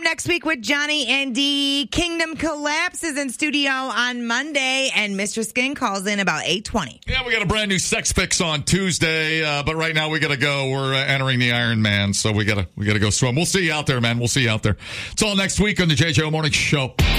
next week with Johnny and Dee. Kingdom Collapses in studio on Monday, and Mr. Skin calls in about 8:20. Yeah, we got a brand new Sex Fix on Tuesday, but right now we got to go. We're entering the Ironman, so we got to go swim. We'll see you out there, man. We'll see you out there. It's all next week on the JJO Morning Show.